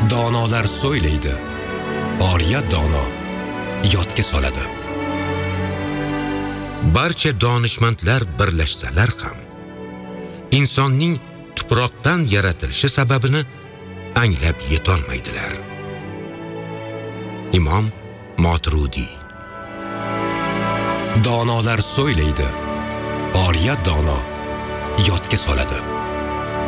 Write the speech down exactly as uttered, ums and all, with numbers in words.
Donolar so'ylaydi, oriya dono yodga soladi. Barcha donishmandlar birlashsalar ham insonning tuproqdan yaratilishi sababini anglab yetolmaydilar. Imom Motrudiy. Donolar so'ylaydi, oriya dono yodga soladi.